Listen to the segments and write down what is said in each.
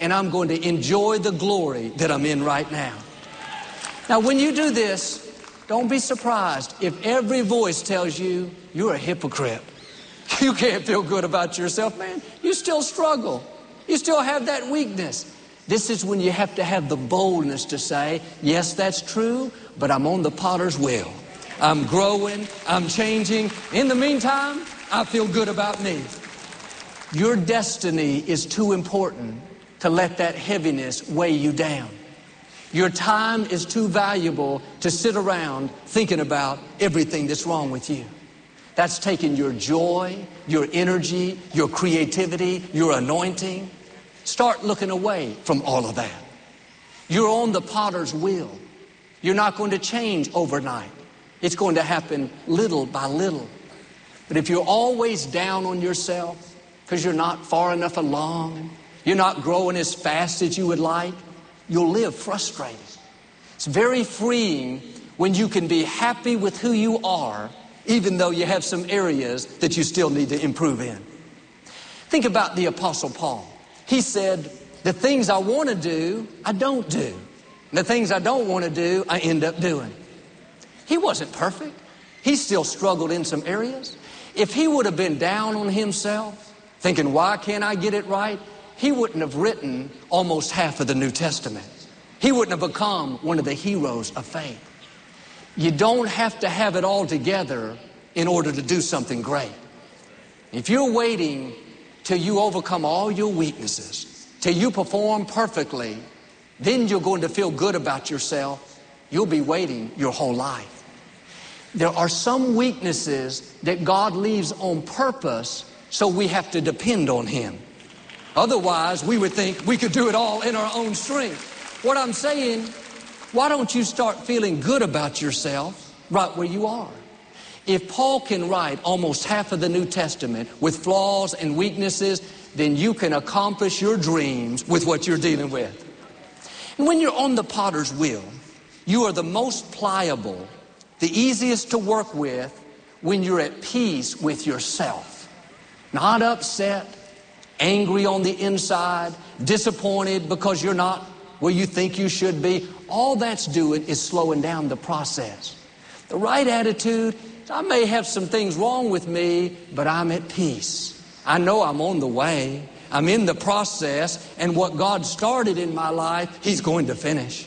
and I'm going to enjoy the glory that I'm in right now. Now, when you do this, don't be surprised if every voice tells you you're a hypocrite. You can't feel good about yourself, man. You still struggle. You still have that weakness. This is when you have to have the boldness to say, yes, that's true, but I'm on the potter's wheel. I'm growing, I'm changing. In the meantime, I feel good about me. Your destiny is too important to let that heaviness weigh you down. Your time is too valuable to sit around thinking about everything that's wrong with you. That's taking your joy, your energy, your creativity, your anointing. Start looking away from all of that. You're on the potter's wheel. You're not going to change overnight. It's going to happen little by little. But if you're always down on yourself because you're not far enough along, you're not growing as fast as you would like, you'll live frustrated. It's very freeing when you can be happy with who you are, even though you have some areas that you still need to improve in. Think about the Apostle Paul. He said, the things I want to do, I don't do. And the things I don't want to do, I end up doing. He wasn't perfect. He still struggled in some areas. If he would have been down on himself, thinking, why can't I get it right? He wouldn't have written almost half of the New Testament. He wouldn't have become one of the heroes of faith. You don't have to have it all together in order to do something great. If you're waiting till you overcome all your weaknesses, till you perform perfectly, then you're going to feel good about yourself. You'll be waiting your whole life. There are some weaknesses that God leaves on purpose, so we have to depend on Him. Otherwise, we would think we could do it all in our own strength. What I'm saying, why don't you start feeling good about yourself right where you are? If Paul can write almost half of the New Testament with flaws and weaknesses, then you can accomplish your dreams with what you're dealing with. And when you're on the potter's wheel, you are the most pliable, the easiest to work with when you're at peace with yourself. Not upset, angry on the inside, disappointed because you're not where you think you should be. All that's doing is slowing down the process. The right attitude, I may have some things wrong with me, but I'm at peace. I know I'm on the way. I'm in the process, and what God started in my life, He's going to finish.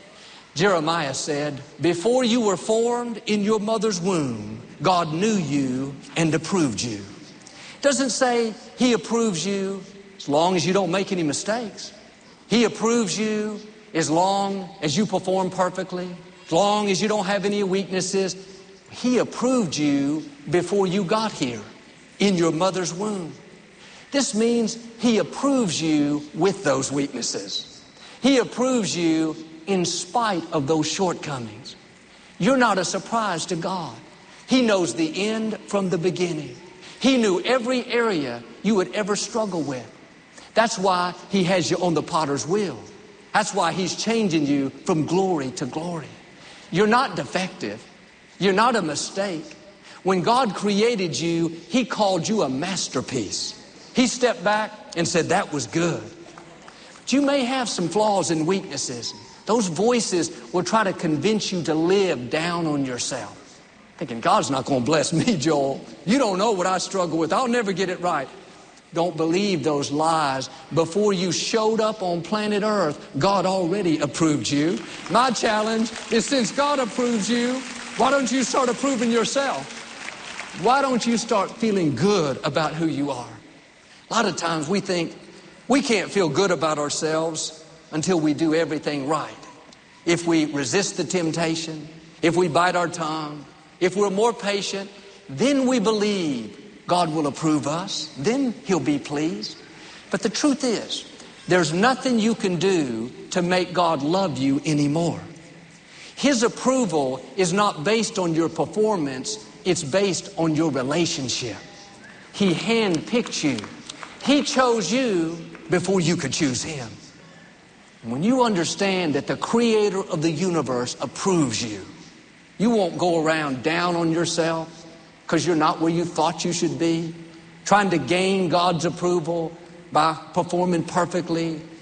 Jeremiah said, before you were formed in your mother's womb, God knew you and approved you. It doesn't say He approves you as long as you don't make any mistakes. He approves you as long as you perform perfectly, as long as you don't have any weaknesses. He approved you before you got here, in your mother's womb. This means He approves you with those weaknesses. He approves you in spite of those shortcomings. You're not a surprise to God. He knows the end from the beginning. He knew every area you would ever struggle with. That's why He has you on the potter's wheel. That's why He's changing you from glory to glory. You're not defective. You're not a mistake. When God created you, He called you a masterpiece. He stepped back and said, that was good. But you may have some flaws and weaknesses. Those voices will try to convince you to live down on yourself. Thinking, God's not going to bless me, Joel. You don't know what I struggle with. I'll never get it right. Don't believe those lies. Before you showed up on planet Earth, God already approved you. My challenge is, since God approves you, why don't you start approving yourself? Why don't you start feeling good about who you are? A lot of times we think we can't feel good about ourselves until we do everything right. If we resist the temptation, if we bite our tongue, if we're more patient, then we believe God will approve us. Then He'll be pleased. But the truth is, there's nothing you can do to make God love you anymore. His approval is not based on your performance. It's based on your relationship. He handpicked you. He chose you before you could choose Him. And when you understand that the Creator of the universe approves you, you won't go around down on yourself because you're not where you thought you should be, trying to gain God's approval by performing perfectly,